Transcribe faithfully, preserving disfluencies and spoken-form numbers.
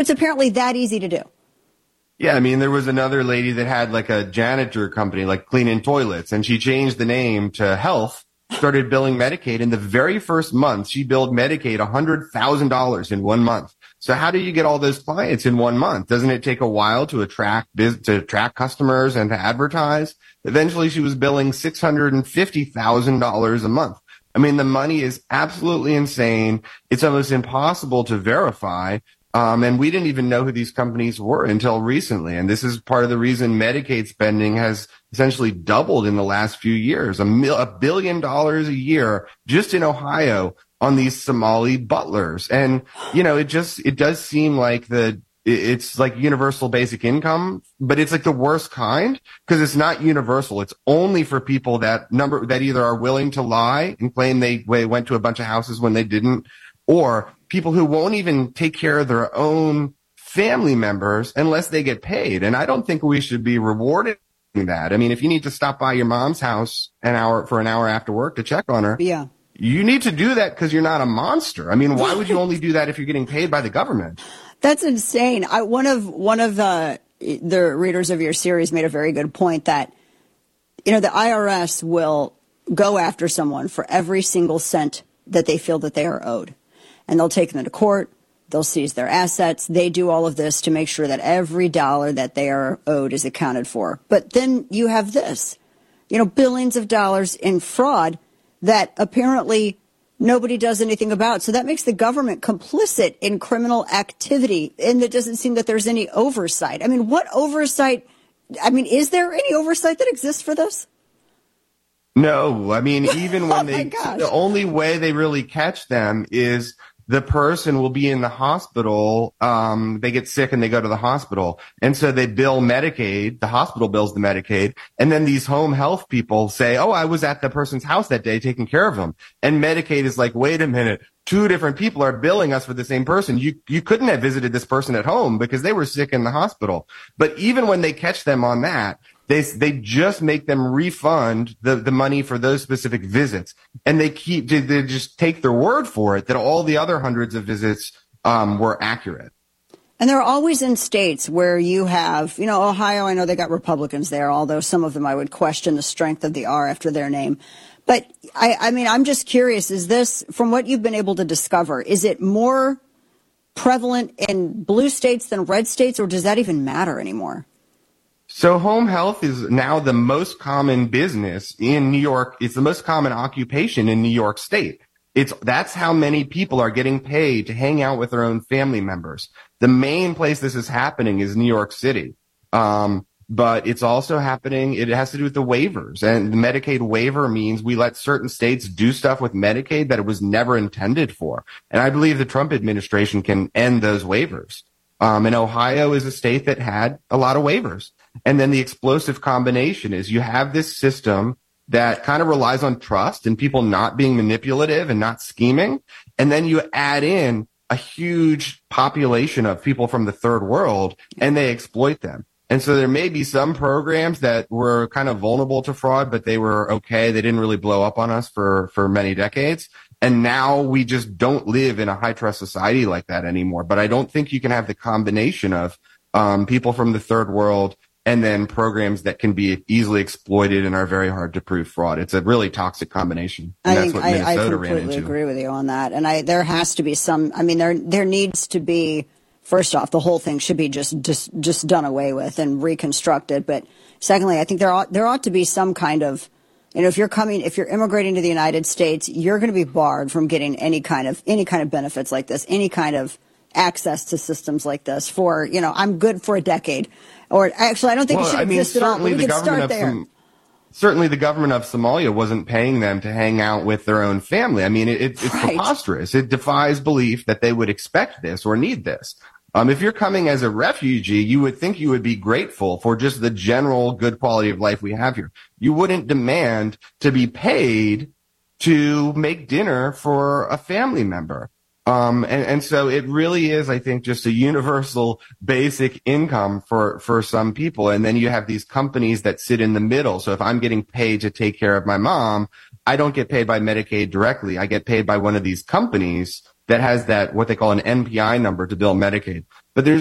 It's apparently that easy to do. Yeah, I mean, there was another lady that had like a janitor company, like cleaning toilets, and she changed the name to Health, started billing Medicaid. In the very first month, she billed Medicaid one hundred thousand dollars in one month. So how do you get all those clients in one month? Doesn't it take a while to attract to attract customers and to advertise? Eventually, she was billing six hundred fifty thousand dollars a month. I mean, the money is absolutely insane. It's almost impossible to verify. Um, and we didn't even know who these companies were until recently. And this is part of the reason Medicaid spending has essentially doubled in the last few years, a, mil- a billion dollars a year just in Ohio on these Somali butlers. And, you know, it just, it does seem like the, it's like universal basic income, but it's like the worst kind because it's not universal. It's only for people that number that either are willing to lie and claim they, they went to a bunch of houses when they didn't, or people who won't even take care of their own family members unless they get paid. And I don't think we should be rewarding that. I mean, if you need to stop by your mom's house an hour for an hour after work to check on her, yeah, you need to do that because you're not a monster. I mean, why would you only do that if you're getting paid by the government? That's insane. I, one of one of the the readers of your series made a very good point that, you know, the I R S will go after someone for every single cent that they feel that they are owed. And they'll take them to court. They'll seize their assets. They do all of this to make sure that every dollar that they are owed is accounted for. But then you have this, you know, billions of dollars in fraud that apparently nobody does anything about. So that makes the government complicit in criminal activity. And it doesn't seem that there's any oversight. I mean, what oversight? I mean, is there any oversight that exists for this? No. I mean, even when oh they, the only way they really catch them is the person will be in the hospital. Um, they get sick and they go to the hospital. And so they bill Medicaid. The hospital bills the Medicaid. And then these home health people say, oh, I was at the person's house that day taking care of them. And Medicaid is like, wait a minute. Two different people are billing us for the same person. You, you couldn't have visited this person at home because they were sick in the hospital. But even when they catch them on that, They they just make them refund the, the money for those specific visits, and they keep they just take their word for it that all the other hundreds of visits um, were accurate. And they're always in states where you have, you know, Ohio. I know they got Republicans there, although some of them I would question the strength of the R after their name. But I, I mean, I'm just curious: is this, from what you've been able to discover, is it more prevalent in blue states than red states, or does that even matter anymore? So home health is now the most common business in New York. It's the most common occupation in New York State. It's, that's how many people are getting paid to hang out with their own family members. The main place this is happening is New York City. Um, but it's also happening, it has to do with the waivers, and the Medicaid waiver means we let certain states do stuff with Medicaid that it was never intended for. And I believe the Trump administration can end those waivers. Um, and Ohio is a state that had a lot of waivers. And then the explosive combination is you have this system that kind of relies on trust and people not being manipulative and not scheming. And then you add in a huge population of people from the third world and they exploit them. And so there may be some programs that were kind of vulnerable to fraud, but they were okay. They didn't really blow up on us for, for many decades. And now we just don't live in a high trust society like that anymore. But I don't think you can have the combination of um, people from the third world and then programs that can be easily exploited and are very hard to prove fraud. It's a really toxic combination. And I that's think what I, Minnesota I ran completely into. agree with you on that. And I, there has to be some, I mean, there, there needs to be, first off, the whole thing should be just, just, just done away with and reconstructed. But secondly, I think there ought, there ought to be some kind of, you know, if you're coming, if you're immigrating to the United States, you're going to be barred from getting any kind of, any kind of benefits like this, any kind of access to systems like this for, you know, I'm good for a decade. Or actually, I don't think well, it should I mean, exist at all. But we the could government start of there. Some, certainly the government of Somalia wasn't paying them to hang out with their own family. I mean, it, it, it's Right. preposterous. It defies belief that they would expect this or need this. Um, if you're coming as a refugee, you would think you would be grateful for just the general good quality of life we have here. You wouldn't demand to be paid to make dinner for a family member. Um, and, and so it really is, I think, just a universal basic income for, for some people. And then you have these companies that sit in the middle. So if I'm getting paid to take care of my mom, I don't get paid by Medicaid directly. I get paid by one of these companies that has that, what they call an N P I number to bill Medicaid. But there's